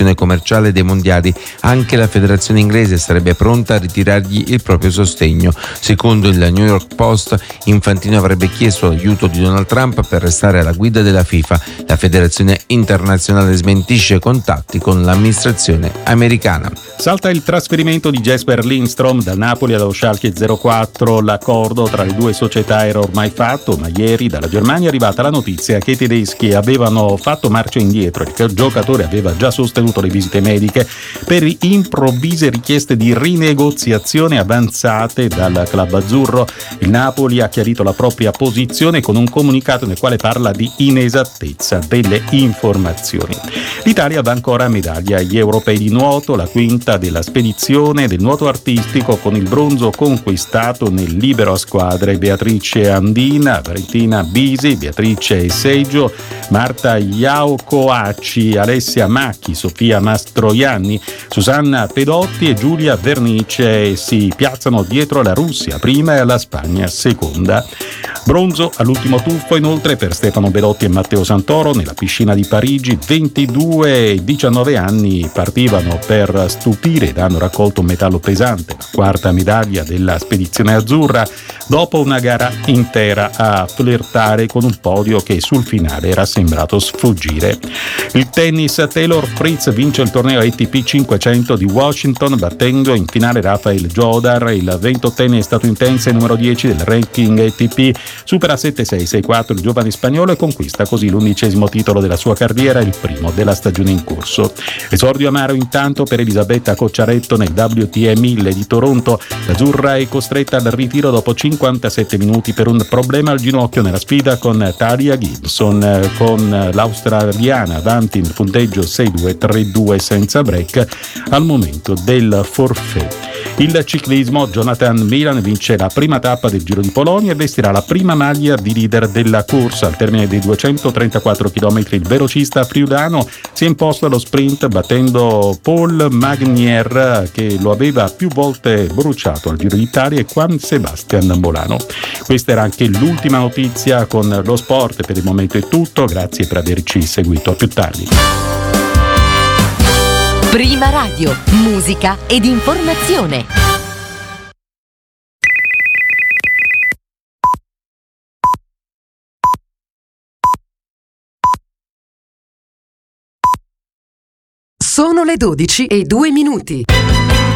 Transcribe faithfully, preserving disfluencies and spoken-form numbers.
situazione commerciale dei mondiali. Anche la federazione inglese sarebbe pronta a ritirargli il proprio sostegno. Secondo il New York Post, Infantino avrebbe chiesto l'aiuto di Donald Trump per restare alla guida della FIFA. La federazione internazionale smentisce contatti con l'amministrazione americana. Salta il trasferimento di Jesper Lindstrom dal Napoli allo Schalke zero quattro. L'accordo tra le due società era ormai fatto, ma ieri dalla Germania è arrivata la notizia che i tedeschi avevano fatto marcia indietro. Il giocatore aveva già sostenuto le visite mediche per improvvise richieste di rinegoziazione avanzate dal club azzurro. Il Napoli ha chiarito la propria posizione con un comunicato nel quale parla di inesattezza delle informazioni. L'Italia va ancora a medaglia agli europei di nuoto, la quinta della spedizione del nuoto artistico, con il bronzo conquistato nel libero a squadre. Beatrice Andina, Valentina Bisi, Beatrice Seggio, Marta Iaucoacci, Alessia Macchi, Sofia Mastroianni, Susanna Pedotti e Giulia Vernice si piazzano dietro la Russia prima e alla Spagna seconda. Bronzo all'ultimo tuffo inoltre per Stefano Belotti e Matteo Santoro nella piscina di Parigi. ventidue e diciannove anni partivano per stupire ed hanno raccolto un metallo pesante, la quarta medaglia della spedizione azzurra, dopo una gara intera a flirtare con un podio che sul finale era sembrato sfuggire. Il tennis, Taylor Fritz vince il torneo A T P cinquecento di Washington battendo in finale Rafael Jodar, il ventottenne statunitense numero dieci del ranking A T P, supera sette sei sei quattro il giovane spagnolo e conquista così l'undicesimo titolo della sua carriera, il primo della stagione in corso. Esordio amaro intanto per Elisabetta Cocciaretto nel W T E mille di Toronto. L'azzurra è costretta al ritiro dopo cinquantasette minuti per un problema al ginocchio nella sfida con Talia Gibson, con l'australiana avanti nel punteggio sei due tre due senza break al momento del forfait. Il ciclismo, Jonathan Milan vince la prima tappa del Giro di Polonia e vestirà la prima maglia di leader della corsa. Al termine dei duecentotrentaquattro chilometri il velocista friulano si è imposto allo sprint battendo Paul Magnier, che lo aveva più volte bruciato al Giro d'Italia, e Juan Sebastian Molano. Questa era anche l'ultima notizia. Con lo sport per il momento è tutto, grazie per averci seguito, a più tardi. Prima Radio, musica ed informazione. Sono le dodici e due minuti.